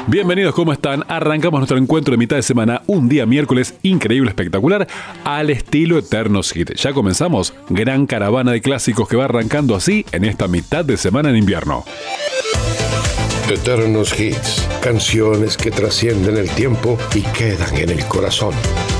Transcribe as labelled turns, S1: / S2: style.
S1: Bienvenidos, ¿cómo están? Arrancamos nuestro encuentro de mitad de semana, un día miércoles increíble, espectacular, al estilo Eternos Hit. Ya comenzamos, gran caravana de clásicos que va arrancando así en esta mitad de semana en invierno.
S2: Eternos Hits, canciones que trascienden el tiempo y quedan en el corazón.